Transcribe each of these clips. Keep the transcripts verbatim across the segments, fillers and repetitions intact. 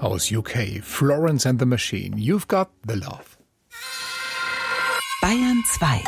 Aus U K, Florence and the Machine, You've Got the Love. Bayern zwei.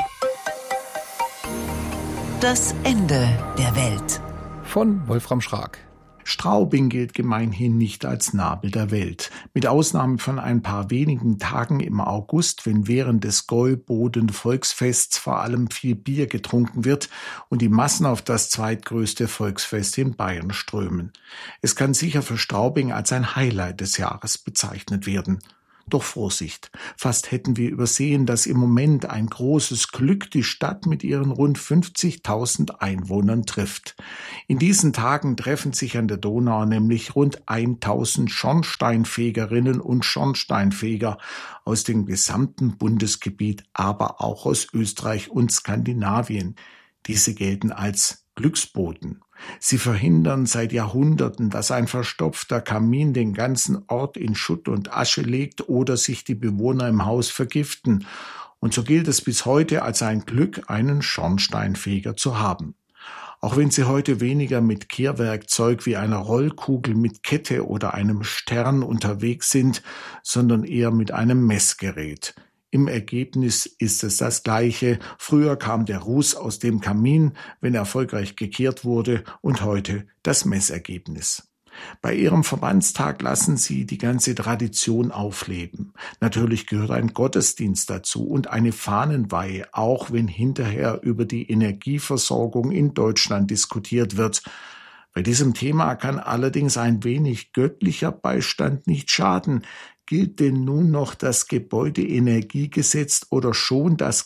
Das Ende der Welt. Von Wolfram Schrag. Straubing gilt gemeinhin nicht als Nabel der Welt. Mit Ausnahme von ein paar wenigen Tagen im August, wenn während des Gäuboden-Volksfests vor allem viel Bier getrunken wird und die Massen auf das zweitgrößte Volksfest in Bayern strömen. Es kann sicher für Straubing als ein Highlight des Jahres bezeichnet werden. Doch Vorsicht, fast hätten wir übersehen, dass im Moment ein großes Glück die Stadt mit ihren rund fünfzigtausend Einwohnern trifft. In diesen Tagen treffen sich an der Donau nämlich rund tausend Schornsteinfegerinnen und Schornsteinfeger aus dem gesamten Bundesgebiet, aber auch aus Österreich und Skandinavien. Diese gelten als Glücksboten. Sie verhindern seit Jahrhunderten, dass ein verstopfter Kamin den ganzen Ort in Schutt und Asche legt oder sich die Bewohner im Haus vergiften. Und so gilt es bis heute als ein Glück, einen Schornsteinfeger zu haben. Auch wenn sie heute weniger mit Kehrwerkzeug wie einer Rollkugel mit Kette oder einem Stern unterwegs sind, sondern eher mit einem Messgerät. Im Ergebnis ist es das Gleiche. Früher kam der Ruß aus dem Kamin, wenn erfolgreich gekehrt wurde, und heute das Messergebnis. Bei ihrem Verbandstag lassen sie die ganze Tradition aufleben. Natürlich gehört ein Gottesdienst dazu und eine Fahnenweihe, auch wenn hinterher über die Energieversorgung in Deutschland diskutiert wird. Bei diesem Thema kann allerdings ein wenig göttlicher Beistand nicht schaden. Gilt denn nun noch das Gebäudeenergiegesetz oder schon das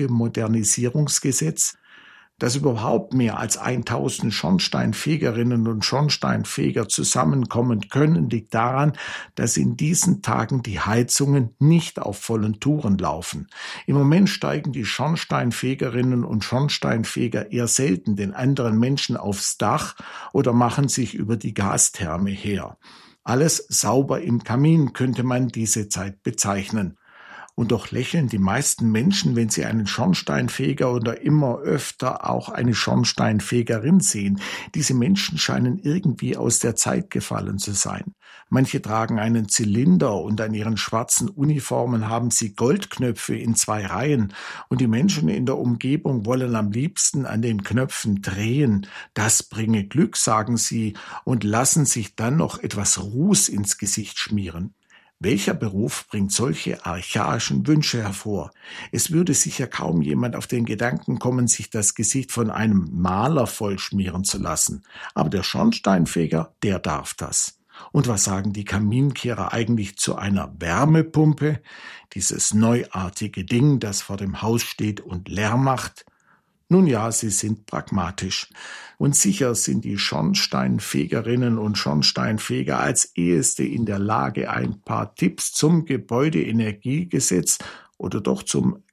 Gebäudemodernisierungsgesetz? Dass überhaupt mehr als tausend Schornsteinfegerinnen und Schornsteinfeger zusammenkommen können, liegt daran, dass in diesen Tagen die Heizungen nicht auf vollen Touren laufen. Im Moment steigen die Schornsteinfegerinnen und Schornsteinfeger eher selten den anderen Menschen aufs Dach oder machen sich über die Gastherme her. Alles sauber im Kamin könnte man diese Zeit bezeichnen. Und doch lächeln die meisten Menschen, wenn sie einen Schornsteinfeger oder immer öfter auch eine Schornsteinfegerin sehen. Diese Menschen scheinen irgendwie aus der Zeit gefallen zu sein. Manche tragen einen Zylinder und an ihren schwarzen Uniformen haben sie Goldknöpfe in zwei Reihen. Und die Menschen in der Umgebung wollen am liebsten an den Knöpfen drehen. Das bringe Glück, sagen sie, und lassen sich dann noch etwas Ruß ins Gesicht schmieren. Welcher Beruf bringt solche archaischen Wünsche hervor? Es würde sicher kaum jemand auf den Gedanken kommen, sich das Gesicht von einem Maler vollschmieren zu lassen. Aber der Schornsteinfeger, der darf das. Und was sagen die Kaminkehrer eigentlich zu einer Wärmepumpe? Dieses neuartige Ding, das vor dem Haus steht und Lärm macht? Nun ja, sie sind pragmatisch. Und sicher sind die Schornsteinfegerinnen und Schornsteinfeger als Eheste in der Lage, ein paar Tipps zum Gebäudeenergiegesetz oder doch zum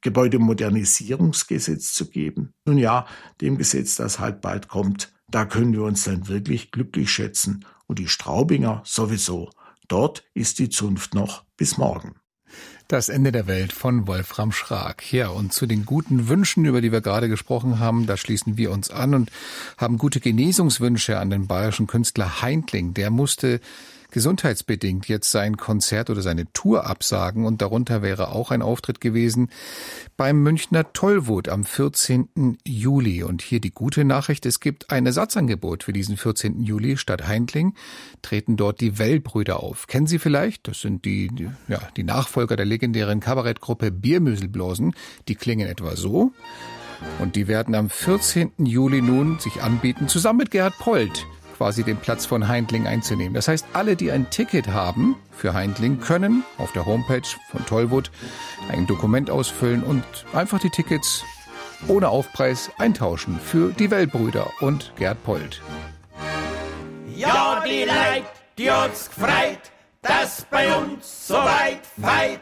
Gebäudemodernisierungsgesetz zu geben. Nun ja, dem Gesetz, das halt bald kommt, da können wir uns dann wirklich glücklich schätzen. Und die Straubinger sowieso. Dort ist die Zunft noch bis morgen. Das Ende der Welt von Wolfram Schrag. Ja, und zu den guten Wünschen, über die wir gerade gesprochen haben, da schließen wir uns an und haben gute Genesungswünsche an den bayerischen Künstler Heintling. Der musste gesundheitsbedingt jetzt sein Konzert oder seine Tour absagen und darunter wäre auch ein Auftritt gewesen beim Münchner Tollwood am vierzehnten Juli. Und hier die gute Nachricht, es gibt ein Ersatzangebot für diesen vierzehnten Juli. Statt Heintling treten dort die Well-Brüder auf. Kennen Sie vielleicht? Das sind die, die, ja, die Nachfolger der legendären Kabarettgruppe Biermüsselblosen. Die klingen etwa so. Und die werden am vierzehnten Juli nun sich anbieten, zusammen mit Gerhard Polt quasi den Platz von Heintling einzunehmen. Das heißt, alle, die ein Ticket haben für Heintling, können auf der Homepage von Tollwood ein Dokument ausfüllen und einfach die Tickets ohne Aufpreis eintauschen für die Well-Brüder und Gerhard Polt. Ja, die Leid, die hat's gefreut, dass bei uns so weit feit.